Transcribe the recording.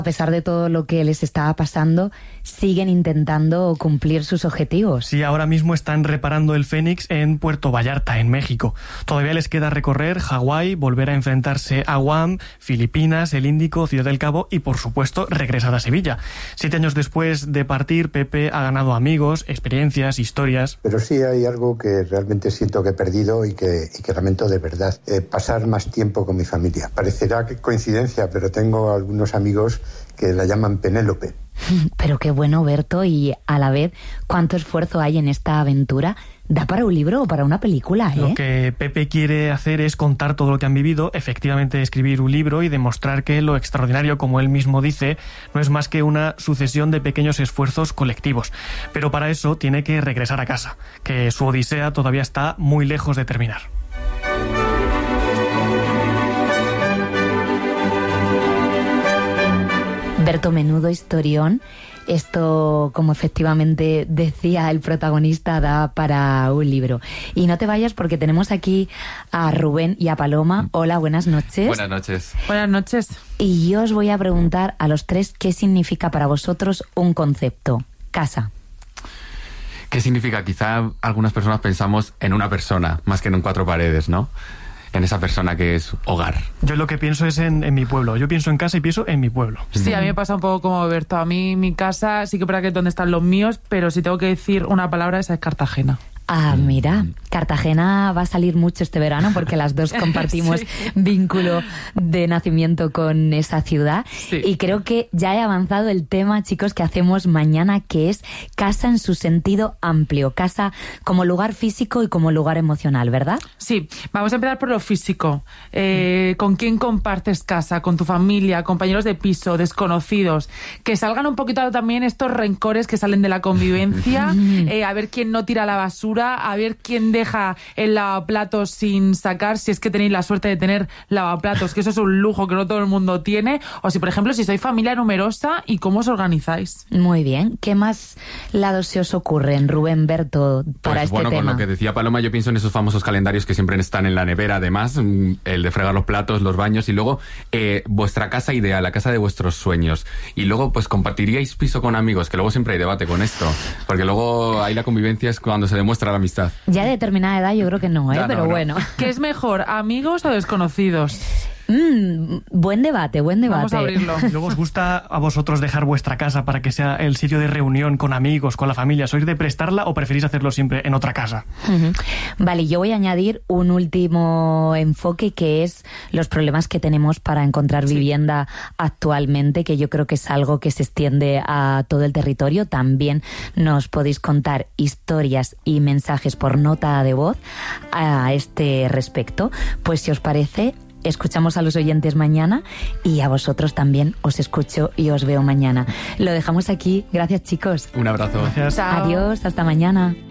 A pesar de todo lo que les estaba pasando, siguen intentando cumplir sus objetivos. Sí, ahora mismo están reparando el Fénix en Puerto Vallarta, en México. Todavía les queda recorrer Hawái, volver a enfrentarse a Guam, Filipinas, el Índico, Ciudad del Cabo y, por supuesto, regresar a Sevilla. 7 años después de partir, Pepe ha ganado amigos, experiencias, historias. Pero sí hay algo que realmente siento que he perdido y que lamento de verdad. Pasar más tiempo con mi familia. Parecerá que coincidencia, pero tengo algunos amigos que la llaman Penélope. Pero qué bueno, Berto, y a la vez, ¿cuánto esfuerzo hay en esta aventura? ¿Da para un libro o para una película, Lo que Pepe quiere hacer es contar todo lo que han vivido, efectivamente escribir un libro y demostrar que lo extraordinario, como él mismo dice, no es más que una sucesión de pequeños esfuerzos colectivos. Pero para eso tiene que regresar a casa, que su odisea todavía está muy lejos de terminar. Berto, menudo historión. Esto, como efectivamente decía el protagonista, da para un libro. Y no te vayas porque tenemos aquí a Rubén y a Paloma. Hola, buenas noches. Buenas noches. Buenas noches. Y yo os voy a preguntar a los tres qué significa para vosotros un concepto. Casa. ¿Qué significa? Quizá algunas personas pensamos en una persona, más que en 4 paredes, ¿no? En esa persona que es hogar. Yo lo que pienso es en mi pueblo. Yo pienso en casa y pienso en mi pueblo. Sí, a mí me pasa un poco como Berto. A mí mi casa sí que para que es donde están los míos, pero si tengo que decir una palabra, esa es Cartagena. Ah, mira, Cartagena va a salir mucho este verano porque las dos compartimos vínculo de nacimiento con esa ciudad. Sí. Y creo que ya he avanzado el tema, chicos, que hacemos mañana, que es casa en su sentido amplio. Casa como lugar físico y como lugar emocional, ¿verdad? Sí, vamos a empezar por lo físico. ¿Con quién compartes casa? ¿Con tu familia? ¿Compañeros de piso? ¿Desconocidos? Que salgan un poquito también estos rencores que salen de la convivencia. A ver quién no tira la basura, a ver quién deja el lavaplatos sin sacar, si es que tenéis la suerte de tener lavaplatos, que eso es un lujo que no todo el mundo tiene. O si, por ejemplo, si sois familia numerosa, ¿y cómo os organizáis? Muy bien. ¿Qué más lados se os ocurren, Rubén, Berto, para este tema? Con lo que decía Paloma, yo pienso en esos famosos calendarios que siempre están en la nevera, además, el de fregar los platos, los baños, y luego vuestra casa ideal, la casa de vuestros sueños. Y luego, pues, compartiríais piso con amigos, que luego siempre hay debate con esto, porque luego ahí la convivencia es cuando se demuestra la amistad. Ya de determinada edad yo creo que no, pero bueno. ¿Qué es mejor, amigos o desconocidos? Buen debate. Vamos a abrirlo. Luego, ¿os gusta a vosotros dejar vuestra casa para que sea el sitio de reunión con amigos, con la familia? ¿Sois de prestarla o preferís hacerlo siempre en otra casa? Vale, yo voy a añadir un último enfoque, que es los problemas que tenemos para encontrar vivienda actualmente, que yo creo que es algo que se extiende a todo el territorio. También nos podéis contar historias y mensajes por nota de voz a este respecto. Pues si os parece, escuchamos a los oyentes mañana y a vosotros también os escucho y os veo mañana. Lo dejamos aquí. Gracias, chicos. Un abrazo. Gracias. Chao. Adiós, hasta mañana.